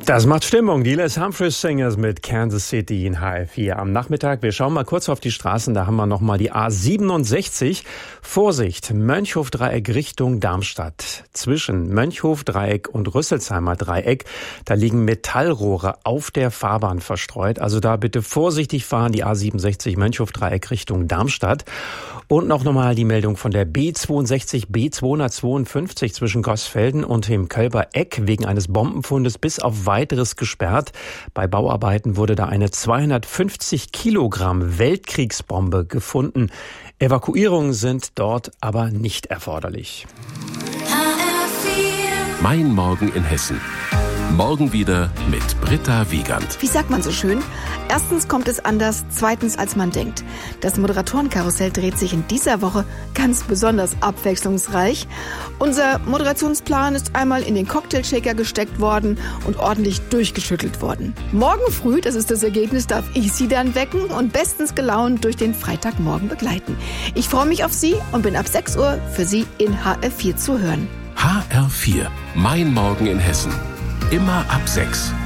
Das macht Stimmung. Die Les Humphreys Singers mit Kansas City in HR4 am Nachmittag. Wir schauen mal kurz auf die Straßen. Da haben wir nochmal die A67. Vorsicht, Mönchhof-Dreieck Richtung Darmstadt. Zwischen Mönchhof-Dreieck und Rüsselsheimer Dreieck, da liegen Metallrohre auf der Fahrbahn verstreut. Also da bitte vorsichtig fahren, die A67 Mönchhof-Dreieck Richtung Darmstadt. Und nochmal die Meldung von der B62, B252 zwischen Goßfelden und dem Kölber Eck wegen eines Bombenfundes bis auf weiteres gesperrt. Bei Bauarbeiten wurde da eine 250 Kilogramm Weltkriegsbombe gefunden. Evakuierungen sind dort aber nicht erforderlich. Mein Morgen in Hessen. Morgen wieder mit Britta Wiegand. Wie sagt man so schön? Erstens kommt es anders, zweitens als man denkt. Das Moderatorenkarussell dreht sich in dieser Woche ganz besonders abwechslungsreich. Unser Moderationsplan ist einmal in den Cocktailshaker gesteckt worden und ordentlich durchgeschüttelt worden. Morgen früh, das ist das Ergebnis, darf ich Sie dann wecken und bestens gelaunt durch den Freitagmorgen begleiten. Ich freue mich auf Sie und bin ab 6 Uhr für Sie in HR4 zu hören. HR4, mein Morgen in Hessen. Immer ab 6.